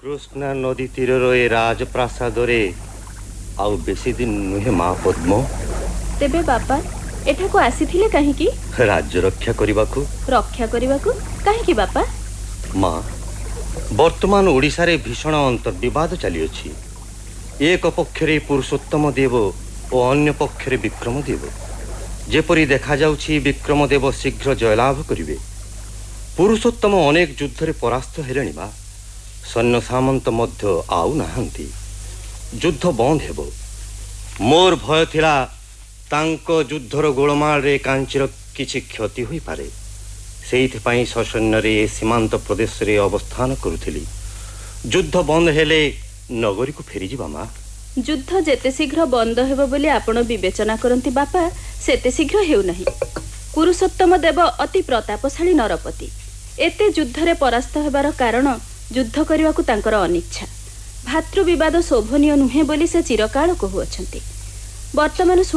कृष्णा नदी तीर राजप्रासाद आउ बेसी दिन नुहे माँ पद्म। तेबे बापा एठा को आसीथिले काहे की? राज्य रक्षा करिबाकू। रक्षा करिबाकू काहे की बापा? माँ वर्तमान ओडिशा रे भीषण अंतर्विवाद चली अछि। एक पक्षरे पुरुषोत्तम देव और अन्य पक्षरे विक्रम देव। जेपरी देखा जाउछि विक्रम देव शीघ्र जयलाभ करिवे। पुरुषोत्तम अनेक युद्ध रे परास्त हेलेनि बा। सैन्य सामंत मध्य आउ नाहंती। युद्ध बंद हेबो। मोर भय थिला तांको युद्धर गोलमाल रे कांचीर किछि क्षति होई पारे। सेइथ पई ससैन्य रे सीमांत प्रदेश रे अवस्थान करुथिली। युद्ध बंद हेले नगरी को फेरी जिबा मा। युद्ध जेते शीघ्र बंद हेबो बोली आपण विवेचना करंती बापा सेते शीघ्र हेउ नाही। पुरुषोत्तम देव अति प्रतापशाली नरपति। एते युद्ध रे परास्त हेबार कारण युद्ध करिवाकू तांकर अनिच्छा। भातृ विवाद शोभनीय नुहे बोली से चिरकाल कहू अछंती। वर्तमान